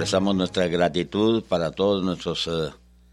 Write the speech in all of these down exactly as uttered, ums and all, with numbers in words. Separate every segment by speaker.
Speaker 1: expresamos nuestra gratitud para todos nuestros uh,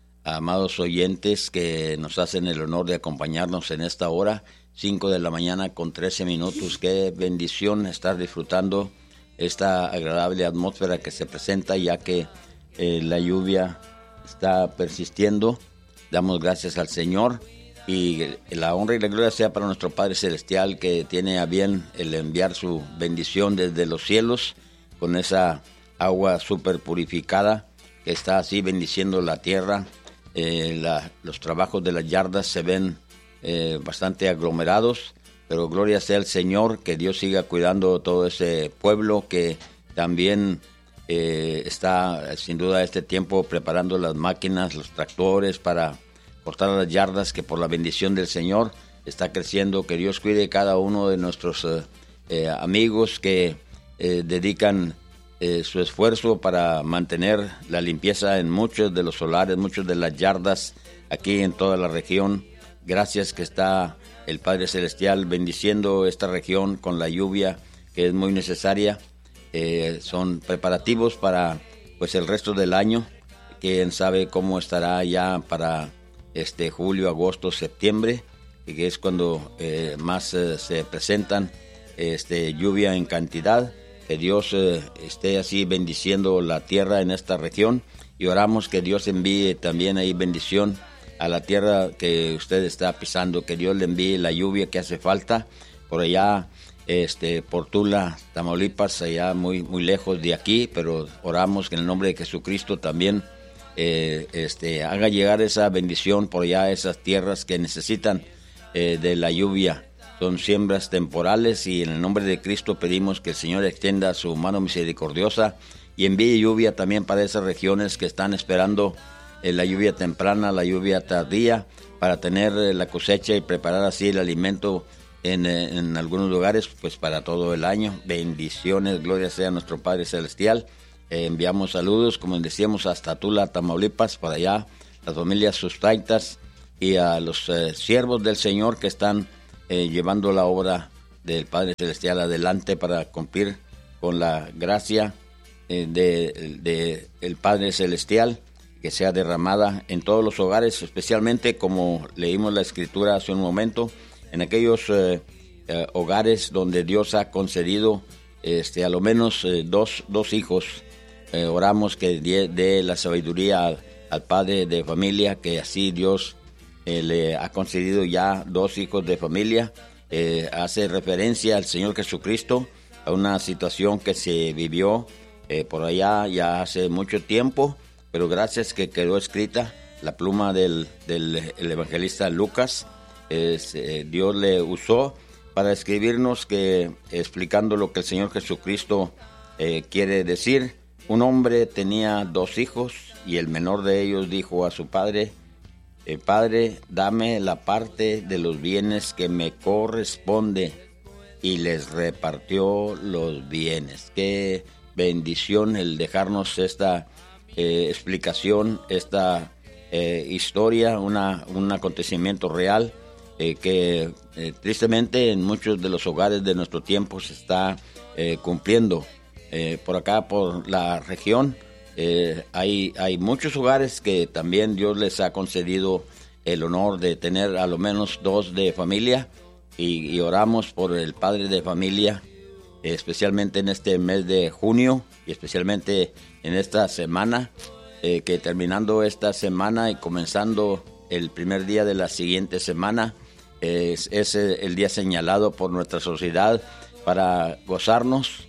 Speaker 1: amados oyentes que nos hacen el honor de acompañarnos en esta hora, cinco de la mañana con trece minutos. Qué bendición estar disfrutando esta agradable atmósfera que se presenta, ya que eh, la lluvia está persistiendo. Damos gracias al Señor y la honra y la gloria sea para nuestro Padre Celestial, que tiene a bien el enviar su bendición desde los cielos con esa agua súper purificada que está así bendiciendo la tierra. Eh, la, los trabajos de las yardas se ven eh, bastante aglomerados, pero gloria sea al Señor, que Dios siga cuidando todo ese pueblo que también eh, está sin duda a este tiempo preparando las máquinas, los tractores para cortar las yardas, que por la bendición del Señor está creciendo. Que Dios cuide cada uno de nuestros eh, eh, amigos que eh, dedican eh, su esfuerzo para mantener la limpieza en muchos de los solares, muchos de las yardas aquí en toda la región. Gracias que está el Padre Celestial bendiciendo esta región con la lluvia que es muy necesaria. Eh, son preparativos para pues el resto del año. Quién sabe cómo estará ya para este julio, agosto, septiembre, que es cuando eh, más eh, se presentan este, lluvia en cantidad. Que Dios eh, esté así bendiciendo la tierra en esta región, y oramos que Dios envíe también ahí bendición a la tierra que usted está pisando, que Dios le envíe la lluvia que hace falta por allá, este, por Tula, Tamaulipas, allá muy, muy lejos de aquí, pero oramos que en el nombre de Jesucristo también eh, este, haga llegar esa bendición por allá a esas tierras que necesitan eh, de la lluvia. Son siembras temporales, y en el nombre de Cristo pedimos que el Señor extienda su mano misericordiosa y envíe lluvia también para esas regiones que están esperando eh, la lluvia temprana, la lluvia tardía, para tener eh, la cosecha y preparar así el alimento en, eh, en algunos lugares pues para todo el año. Bendiciones, gloria sea a nuestro Padre Celestial. Eh, enviamos saludos, como decíamos, hasta Tula, Tamaulipas, para allá, las familias sustaitas y a los eh, siervos del Señor que están Eh, llevando la obra del Padre Celestial adelante para cumplir con la gracia eh, de, de el Padre Celestial, que sea derramada en todos los hogares, especialmente como leímos la Escritura hace un momento, en aquellos eh, eh, hogares donde Dios ha concedido este, a lo menos eh, dos, dos hijos. Eh, oramos que dé de la sabiduría al, al padre de familia, que así Dios Eh, le ha concedido ya dos hijos de familia. Eh, hace referencia al Señor Jesucristo, a una situación que se vivió eh, por allá ya hace mucho tiempo, pero gracias que quedó escrita la pluma del, del el evangelista Lucas. Es, eh, Dios le usó para escribirnos, que explicando lo que el Señor Jesucristo eh, quiere decir. Un hombre tenía dos hijos, y el menor de ellos dijo a su padre: Eh, Padre, dame la parte de los bienes que me corresponde, y les repartió los bienes. Qué bendición el dejarnos esta eh, explicación, esta eh, historia, una, un acontecimiento real eh, que eh, tristemente en muchos de los hogares de nuestro tiempo se está eh, cumpliendo. Eh, por acá, por la región, Eh, hay, hay muchos hogares que también Dios les ha concedido el honor de tener a lo menos dos de familia, y, y oramos por el padre de familia, especialmente en este mes de junio, y especialmente en esta semana, eh, que terminando esta semana y comenzando el primer día de la siguiente semana, eh, es, es el día señalado por nuestra sociedad para gozarnos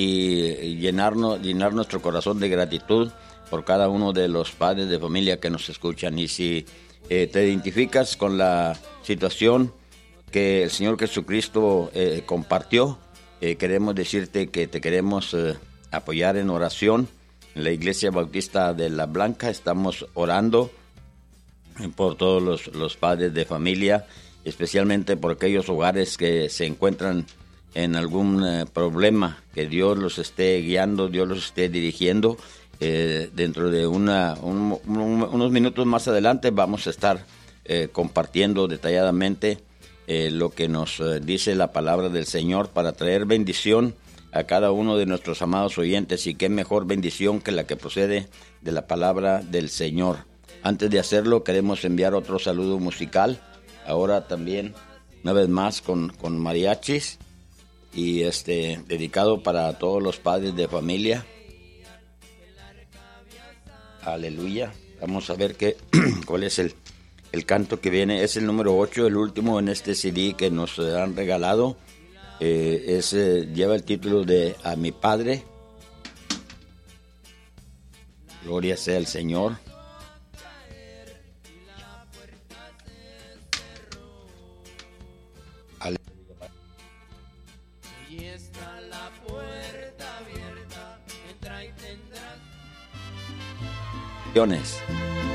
Speaker 1: y llenarnos, llenar nuestro corazón de gratitud por cada uno de los padres de familia que nos escuchan. Y si eh, te identificas con la situación que el Señor Jesucristo eh, compartió, eh, queremos decirte que te queremos eh, apoyar en oración. En la Iglesia Bautista de La Blanca estamos orando por todos los, los padres de familia, especialmente por aquellos hogares que se encuentran en algún eh, problema, que Dios los esté guiando, Dios los esté dirigiendo. Eh, dentro de una, un, un, unos minutos más adelante vamos a estar eh, compartiendo detalladamente eh, lo que nos eh, dice la palabra del Señor para traer bendición a cada uno de nuestros amados oyentes, y qué mejor bendición que la que procede de la palabra del Señor. Antes de hacerlo, queremos enviar otro saludo musical, ahora también, una vez más, con, con mariachis, y este dedicado para todos los padres de familia. Aleluya. Vamos a ver qué, cuál es el, el canto que viene. Es el número ocho, el último en este C D que nos han regalado. Eh, es, eh, lleva el título de A mi Padre. Gloria sea el Señor. Aleluya.